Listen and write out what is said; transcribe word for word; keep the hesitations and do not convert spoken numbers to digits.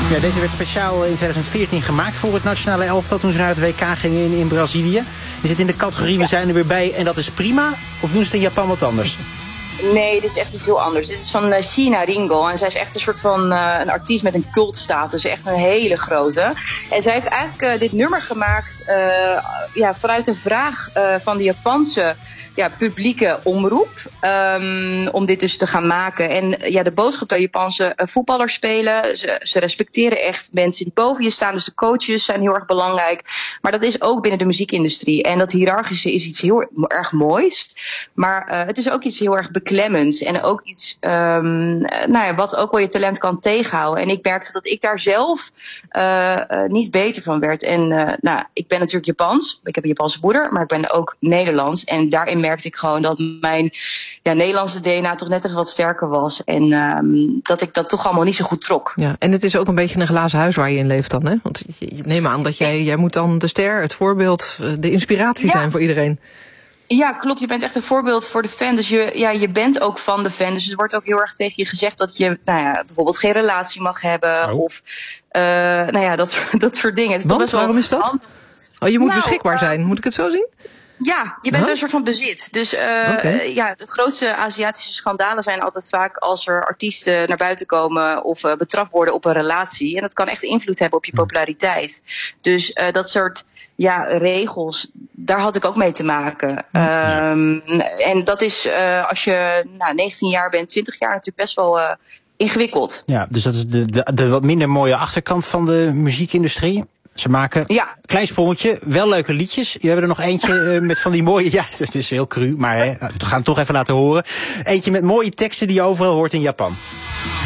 Ja, deze werd speciaal in twintig veertien gemaakt voor het nationale elftal toen ze naar het W K gingen in, in Brazilië. Je zit in de categorie, we zijn er weer bij en dat is prima? Of doen ze het in Japan wat anders? Nee, dit is echt iets heel anders. Dit is van uh, China Ringo. En zij is echt een soort van uh, een artiest met een cultstatus. Echt een hele grote. En zij heeft eigenlijk uh, dit nummer gemaakt uh, ja, vanuit een vraag uh, van de Japanse ja, publieke omroep. Um, om dit dus te gaan maken. En ja, de boodschap dat Japanse uh, voetballers spelen. Ze, ze respecteren echt mensen die boven je staan. Dus de coaches zijn heel erg belangrijk. Maar dat is ook binnen de muziekindustrie. En dat hiërarchische is iets heel erg moois. Maar uh, het is ook iets heel erg beklemmends. En ook iets um, nou ja, wat ook wel je talent kan tegenhouden. En ik merkte dat ik daar zelf uh, uh, niet beter van werd. En uh, nou, ik ben natuurlijk Japans. Ik heb een Japanse moeder. Maar ik ben ook Nederlands. En daarin merkte ik gewoon dat mijn ja, Nederlandse D N A toch net even wat sterker was. En um, dat ik dat toch allemaal niet zo goed trok. Ja, en het is ook een beetje een glazen huis waar je in leeft dan, hè? Want je neem aan dat jij, jij moet dan de ster, het voorbeeld, de inspiratie ja. zijn voor iedereen. Ja, klopt. Je bent echt een voorbeeld voor de fan. Dus je, ja, je bent ook van de fan. Dus er wordt ook heel erg tegen je gezegd dat je nou ja, bijvoorbeeld geen relatie mag hebben. Oh. Of uh, nou ja, dat, dat soort dingen. Het is Want, toch best wel waarom is dat? hand... Oh, je moet nou, beschikbaar uh, zijn. Moet ik het zo zien? Ja, je bent huh? een soort van bezit. Dus uh, okay. uh, ja, de grootste Aziatische schandalen zijn altijd vaak als er artiesten naar buiten komen of uh, betrapt worden op een relatie. En dat kan echt invloed hebben op je populariteit. Dus uh, dat soort ja, regels, daar had ik ook mee te maken. Ja. Um, en dat is uh, als je nou, negentien jaar bent, twintig jaar natuurlijk best wel uh, ingewikkeld. Ja, dus dat is de, de, de wat minder mooie achterkant van de muziekindustrie. Ze maken ja. klein sprongetje, wel leuke liedjes. Je hebt er nog eentje uh, met van die mooie... Ja, het is heel cru, maar hè, we gaan het toch even laten horen. Eentje met mooie teksten die je overal hoort in Japan.